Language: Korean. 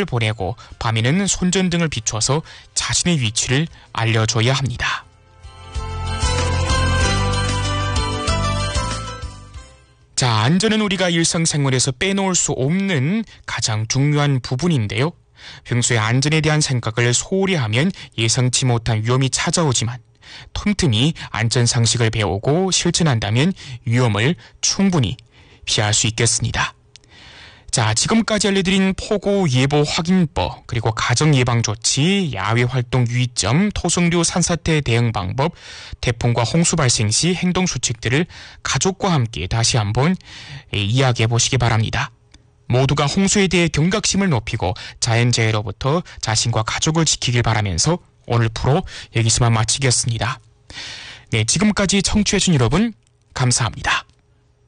신호를 보내고 밤에는 손전등을 비춰서 자신의 위치를 알려줘야 합니다. 자, 안전은 우리가 일상생활에서 빼놓을 수 없는 가장 중요한 부분인데요. 평소에 안전에 대한 생각을 소홀히 하면 예상치 못한 위험이 찾아오지만 틈틈이 안전상식을 배우고 실천한다면 위험을 충분히 피할 수 있겠습니다. 자, 지금까지 알려드린 폭우 예보 확인법, 그리고 가정 예방 조치, 야외 활동 유의점, 토성류 산사태 대응 방법, 태풍과 홍수 발생 시 행동 수칙들을 가족과 함께 다시 한번 이야기해 보시기 바랍니다. 모두가 홍수에 대해 경각심을 높이고 자연재해로부터 자신과 가족을 지키길 바라면서 오늘 프로 여기서만 마치겠습니다. 네, 지금까지 청취해주신 여러분 감사합니다.